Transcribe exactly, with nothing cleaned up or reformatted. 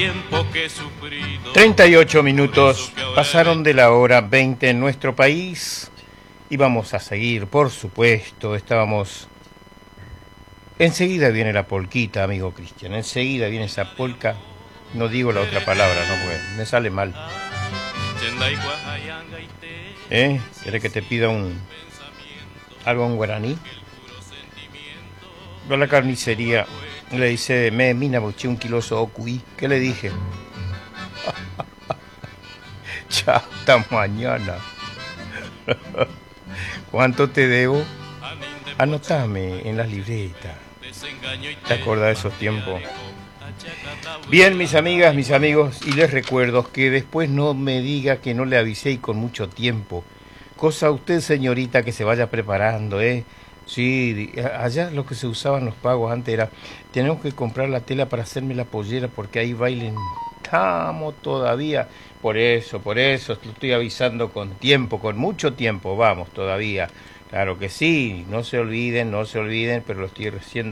treinta y ocho minutos pasaron de la hora veinte en nuestro país y vamos a seguir, por supuesto, estábamos... Enseguida viene la polquita, amigo Cristian, enseguida viene esa polca, no digo la otra palabra, no, pues me sale mal. ¿Eh? ¿Quieres que te pida un... algo en guaraní? Yo a la carnicería le dice, me mina boché un kiloso ocuí. ¿Qué le dije? Chao, hasta mañana. ¿Cuánto te debo? Anotame en las libretas. ¿Te acordás de esos tiempos? Bien, mis amigas, mis amigos, y les recuerdo que después no me diga que no le avisé y con mucho tiempo. Cosa usted, señorita, que se vaya preparando, ¿eh? Sí, allá lo que se usaban los pagos antes era, tenemos que comprar la tela para hacerme la pollera porque ahí bailen. Estamos todavía, por eso, por eso, te estoy avisando con tiempo, con mucho tiempo, vamos todavía. Claro que sí, no se olviden, no se olviden, pero lo estoy haciendo